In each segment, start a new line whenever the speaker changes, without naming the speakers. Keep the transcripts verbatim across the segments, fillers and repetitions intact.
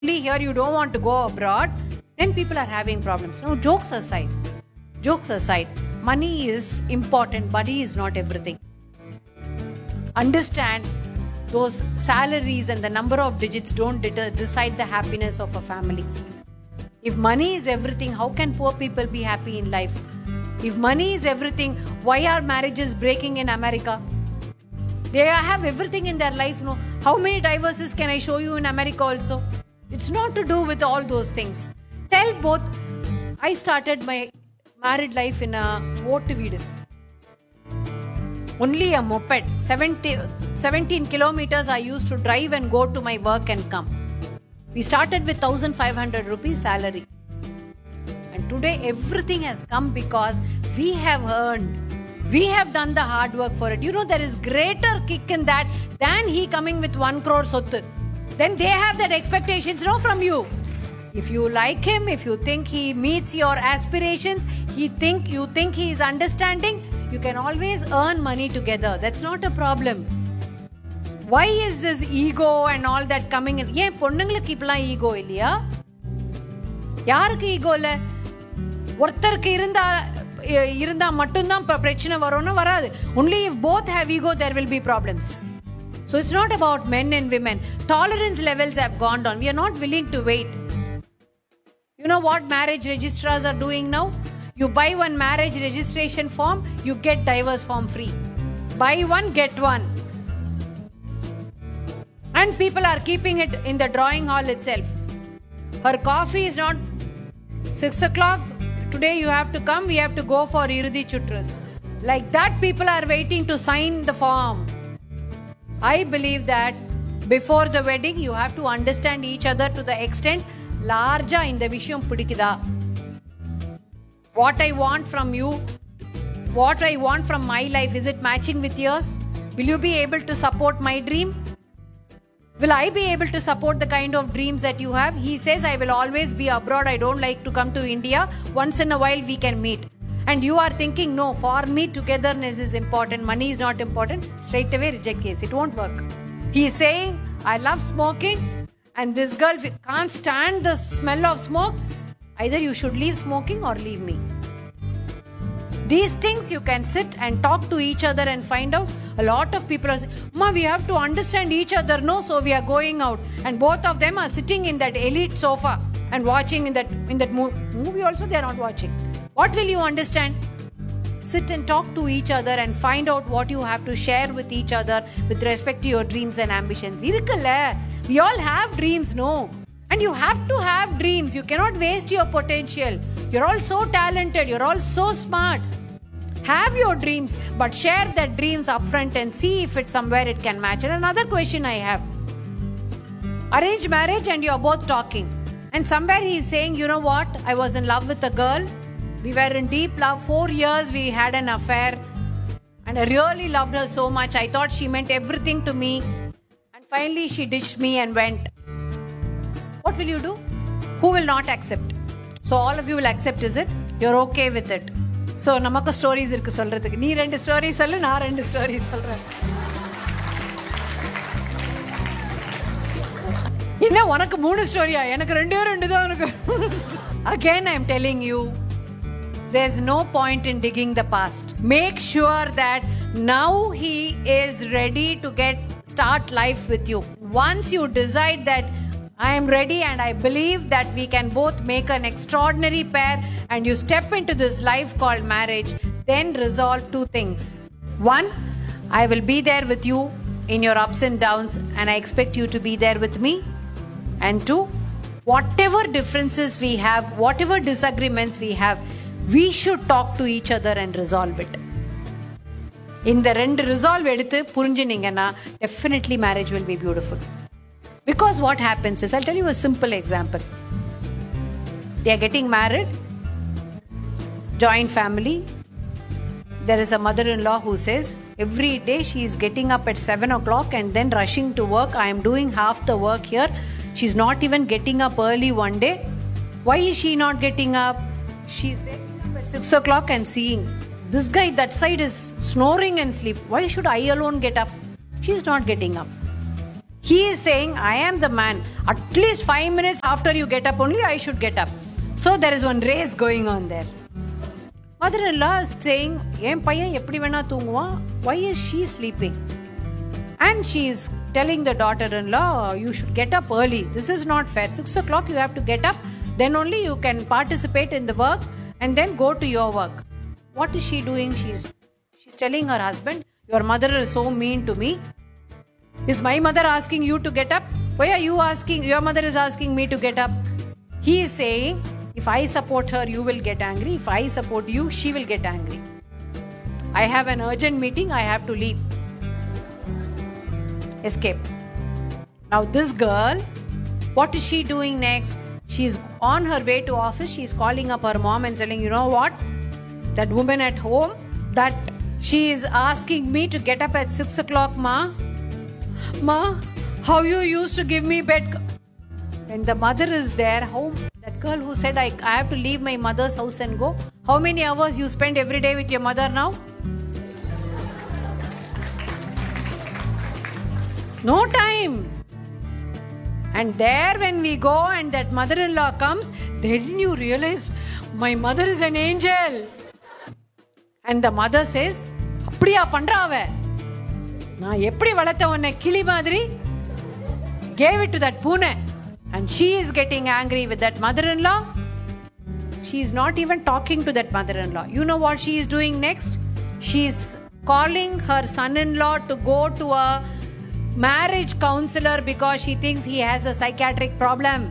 here you don't want to go abroad, then people are having problems. Now, jokes aside, jokes aside, money is important, money is not everything. Understand, those salaries and the number of digits don't deter, decide the happiness of a family. If money is everything, how can poor people be happy in life? If money is everything, why are marriages breaking in America? They have everything in their life. No, how many divorces can I show you in America also? It's not to do with all those things. Tell both. I started my married life in a vote video. Only a moped. seventy, seventeen kilometers I used to drive and go to my work and come. We started with one thousand five hundred rupees salary. And today everything has come because we have earned. We have done the hard work for it. You know, there is greater kick in that than he coming with one crore sottu. Then they have that expectations now from you. If you like him, if you think he meets your aspirations, he think you think he is understanding, you can always earn money together. That's not a problem. Why is this ego and all that coming in? Yeah, பொண்ணுங்களுக்கு இப்பலாம் ego இல்லையா? யாருக்கு ego இல்ல? ஒருத்தருக்கு இருந்தா இருந்தா மட்டும்தான் பிரச்சனை வரும்னு வராது. Only if both have ego, there will be problems. So it's not about men and women. Tolerance levels have gone down. We are not willing to wait. You know what marriage registrars are doing now? You buy one marriage registration form, you get divorce form free. Buy one, get one. And people are keeping it in the drawing hall itself. Her coffee is not six o'clock. Today you have to come, we have to go for Irudi Chutras. Like that, people are waiting to sign the form. I believe that before the wedding, you have to understand each other to the extent, larger in the vishayam pidikida. What I want from you, what I want from my life, is it matching with yours? Will you be able to support my dream? Will I be able to support the kind of dreams that you have? He says, I will always be abroad. I don't like to come to India. Once in a while we can meet. And you are thinking, no, for me togetherness is important. Money is not important. Straight away reject case. It won't work. He is saying, I love smoking. And this girl can't stand the smell of smoke. Either you should leave smoking or leave me. These things you can sit and talk to each other and find out. A lot of people are saying, Ma, we have to understand each other. No, so we are going out. And both of them are sitting in that elite sofa and watching in that, in that movie. movie also they are not watching. What will you understand? Sit and talk to each other and find out what you have to share with each other with respect to your dreams and ambitions. We all have dreams, no? And you have to have dreams. You cannot waste your potential. You're all so talented. You're all so smart. Have your dreams, but share that dreams upfront and see if it's somewhere it can match. And another question I have. Arranged marriage and you're both talking. And somewhere he is saying, you know what? I was in love with a girl. We were in deep love. Four years we had an affair. And I really loved her so much. I thought she meant everything to me. And finally she ditched me and went. What will you do? Who will not accept? So all of you will accept, is it? You're okay with it. So namakku stories irukku solradhukku. Nee rendu stories sollu, na rendu stories solren. Enna unakku moonu story ah? Enakku rendu rendu da unakku. Again I am telling you, there's no point in digging the past. Make sure that now he is ready to get start life with you. Once you decide that I am ready and I believe that we can both make an extraordinary pair and you step into this life called marriage, then resolve two things. One, I will be there with you in your ups and downs and I expect you to be there with me. And two, whatever differences we have, whatever disagreements we have, we should talk to each other and resolve it. In the rendu resolve eduthu purinjiningana, definitely marriage will be beautiful. Because what happens is, I'll tell you a simple example. They are getting married, joint family. There is a mother-in-law who says, every day she is getting up at seven o'clock and then rushing to work. I am doing half the work here. She's not even getting up early one day. Why is she not getting up? She's waking up at six o'clock and seeing, this guy that side is snoring and sleep. Why should I alone get up? She's not getting up. He is saying, I am the man. At least five minutes after you get up only, I should get up. So there is one race going on there. Mother-in-law is saying, why is she sleeping? And she is telling the daughter-in-law, you should get up early. This is not fair. Six o'clock you have to get up. Then only you can participate in the work and then go to your work. What is she doing? She's, she's telling her husband, your mother is so mean to me. Is my mother asking you to get up? Why are you asking? Your mother is asking me to get up. He is saying, if I support her, you will get angry. If I support you, she will get angry. I have an urgent meeting. I have to leave. Escape. Now this girl, what is she doing next? She is on her way to office. She is calling up her mom and saying, you know what? That woman at home, that she is asking me to get up at six o'clock, ma. Ma, how you used to give me bed. When the mother is there, how that girl who said, I, I have to leave my mother's house and go. How many hours you spend every day with your mother now? No time. And there when we go and that mother-in-law comes, then you realize my mother is an angel. And the mother says, Apdiya pandrave. Na eppadi valatha unna kili madri. Gave it to that Pune. And she is getting angry with that mother-in-law. She is not even talking to that mother-in-law. You know what she is doing next? She is calling her son-in-law to go to a marriage counselor because she thinks he has a psychiatric problem.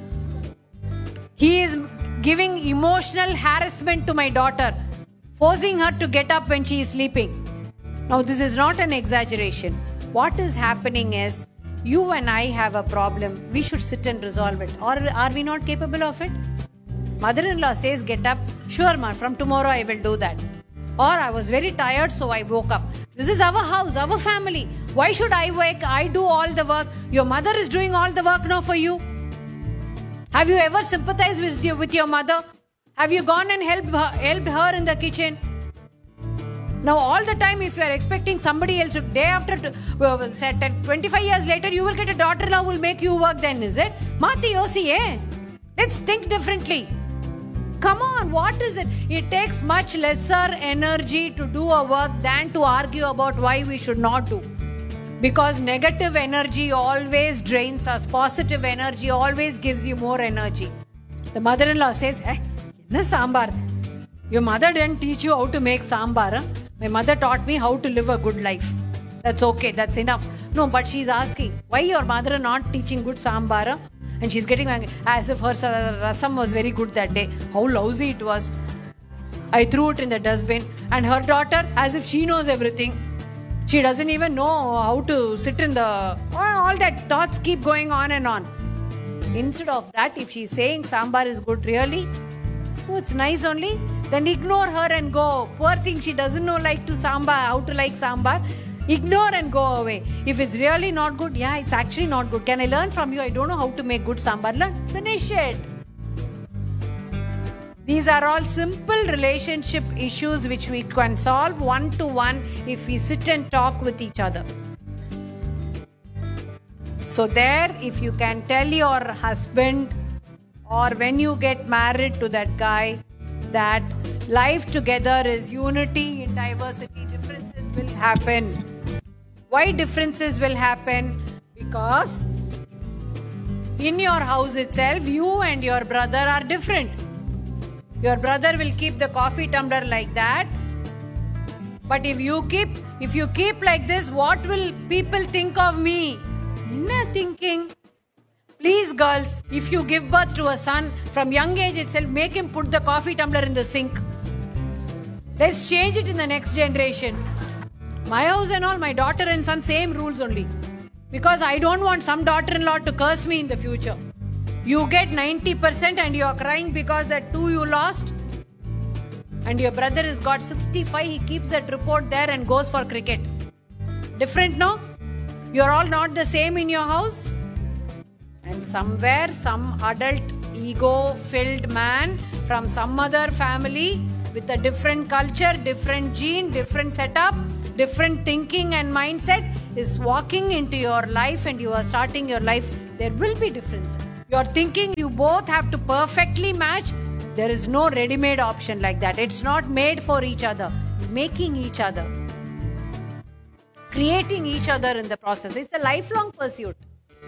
He is giving emotional harassment to my daughter, forcing her to get up when she is sleeping. Now this is not an exaggeration. What is happening is, you and I have a problem. We should sit and resolve it. Or are we not capable of it? Mother-in-law says, get up. Sure, ma, from tomorrow I will do that. Or I was very tired, so I woke up. This is our house, our family. Why should I wake? I do all the work. Your mother is doing all the work now for you. Have you ever sympathized with your, with your mother? Have you gone and helped her, helped her in the kitchen? Now all the time, if you are expecting somebody else, day after uh, twenty-five years later, you will get a daughter-in-law who will make you work then, is it? Mati yosi, eh? Let's think differently. Come on, what is it? It takes much lesser energy to do a work than to argue about why we should not do. Because negative energy always drains us. Positive energy always gives you more energy. The mother-in-law says, eh, na sambar. Your mother didn't teach you how to make sambar. Huh? My mother taught me how to live a good life. That's okay, that's enough. No, but she's asking, why your mother not teaching good sambar? Huh? And she's getting angry, as if her rasam was very good that day. How lousy it was. I threw it in the dustbin. And her daughter, as if she knows everything. She doesn't even know how to sit in the... All that thoughts keep going on and on. Instead of that, if she's saying sambar is good, really? Oh, it's nice only. Then ignore her and go. Poor thing, she doesn't know like to sambar, how to like sambar. Ignore and go away. If it's really not good, yeah, it's actually not good. Can I learn from you? I don't know how to make good sambar. Learn. Finish it. These are all simple relationship issues which we can solve one to one if we sit and talk with each other. So there, if you can tell your husband or when you get married to that guy that life together is unity in diversity, differences will happen. Why differences will happen? Because in your house itself, you and your brother are different. Your brother will keep the coffee tumbler like that. But if you keep, if you keep like this, what will people think of me? No thinking. Please girls, if you give birth to a son, from young age itself, make him put the coffee tumbler in the sink. Let's change it in the next generation. My house and all, my daughter and son, same rules only. Because I don't want some daughter-in-law to curse me in the future. You get ninety percent and you are crying because that two you lost. And your brother has got sixty-five, he keeps that report there and goes for cricket. Different, no? You're all not the same in your house. And somewhere, some adult, ego-filled man from some other family with a different culture, different gene, different setup, different thinking and mindset, is walking into your life and you are starting your life, there will be difference. You are thinking you both have to perfectly match. There is no ready-made option like that. It's not made for each other. It's making each other. Creating each other in the process. It's a lifelong pursuit.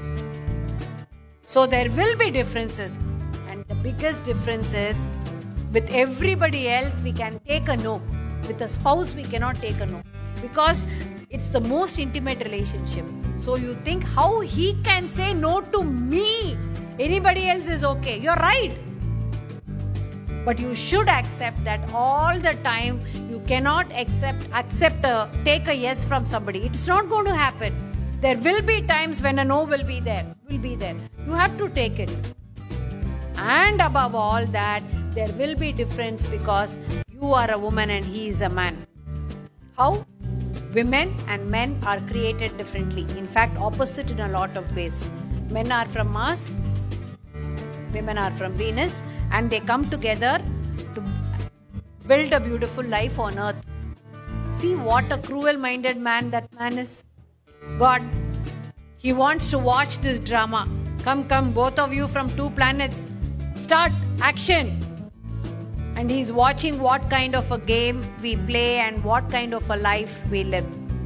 So there will be differences. And the biggest difference is, with everybody else, we can take a no. With a spouse, we cannot take a no. Because it's the most intimate relationship. So you think how he can say no to me? Anybody else is okay. You're right. But you should accept that all the time. You cannot accept, accept a, take a yes from somebody. It's not going to happen. There will be times when a no will be there. Will be there. You have to take it. And above all that, there will be difference because you are a woman and he is a man. How? Women and men are created differently. In fact, opposite in a lot of ways. Men are from Mars. Women are from Venus. And they come together to build a beautiful life on earth. See what a cruel-minded man that man is. God, he wants to watch this drama. Come, come, both of you from two planets. Start, action. And he's watching what kind of a game we play and what kind of a life we live.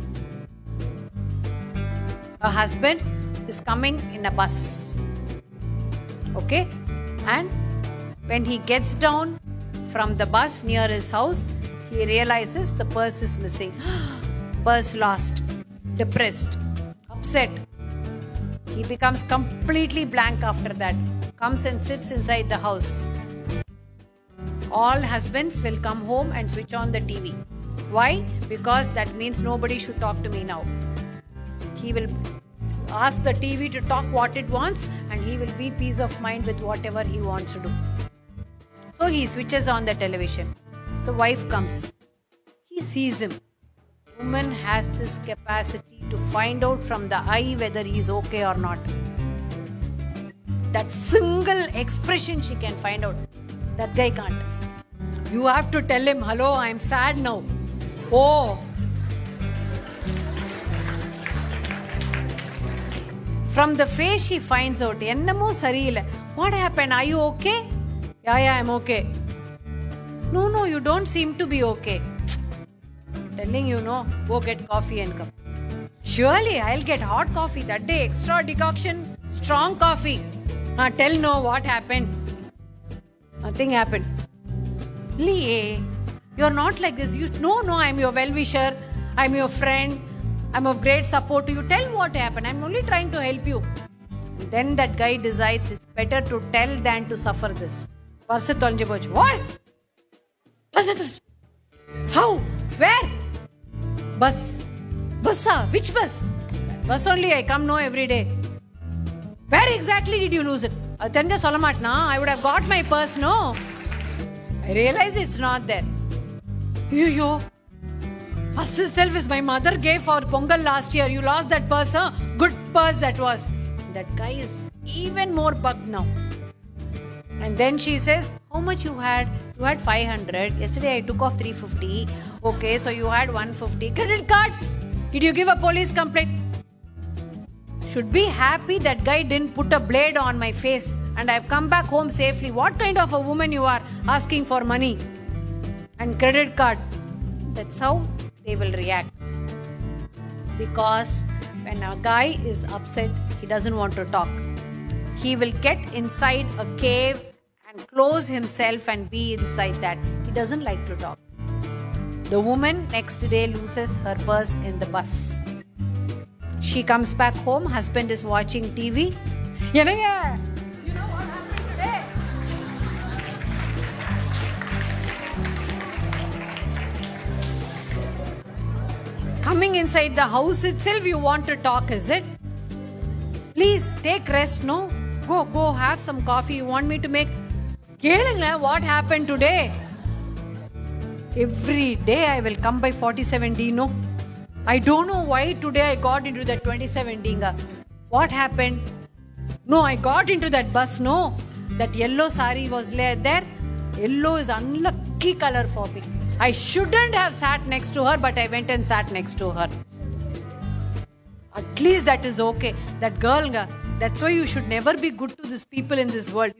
A husband is coming in a bus. Okay? And when he gets down from the bus near his house, he realizes the purse is missing. Purse lost. Depressed. Upset. He becomes completely blank after that. Comes and sits inside the house. All husbands will come home and switch on the T V. Why? Because that means nobody should talk to me now. He will ask the T V to talk what it wants and he will be peace of mind with whatever he wants to do. So he switches on the television. The wife comes. He sees him. Woman has this capacity to find out from the eye whether he is okay or not. That single expression she can find out. That guy can't. You have to tell him, hello, I'm sad now. Oh. From the face she finds out, ennamo sariyilla. What happened? Are you okay? Yeah, yeah, I'm okay. No, no, you don't seem to be okay. Telling you, no, go get coffee and come. Surely, I'll get hot coffee that day. Extra decoction, strong coffee. Uh, tell no what happened. Nothing happened. Lee, you're not like this. You no, no, I'm your well-wisher. I'm your friend. I'm of great support to you. Tell what happened. I'm only trying to help you. And then that guy decides it's better to tell than to suffer this. What? How? Where? Bus. Bus, which bus? Bus only I come no every day. Where exactly did you lose it? I would have got my purse, no? I realize it's not there. Yo, yo. Purse itself is my mother gave for Pongal last year. You lost that purse, huh? Good purse that was. That guy is even more bugged now. And then she says, how much you had? You had five hundred. Yesterday I took off three fifty. Okay, so you had one fifty. Credit card. Did you give a police complaint? Should be happy that guy didn't put a blade on my face and I've come back home safely. What kind of a woman you are asking for money and credit card? That's how they will react. Because when a guy is upset, he doesn't want to talk. He will get inside a cave and close himself and be inside that. He doesn't like to talk. The woman next day loses her purse in the bus. She comes back home, husband is watching T V. You know what happened today? Coming inside the house itself, you want to talk, is it? Please take rest, no? Go, go have some coffee. You want me to make... What happened today? Every day I will come by forty-seven D, no? I don't know why today I got into that twenty-seven D. What happened? No, I got into that bus, no? That yellow sari was there. Yellow is unlucky color for me. I shouldn't have sat next to her, but I went and sat next to her. At least that is okay. That girl, that's why you should never be good to these people in this world.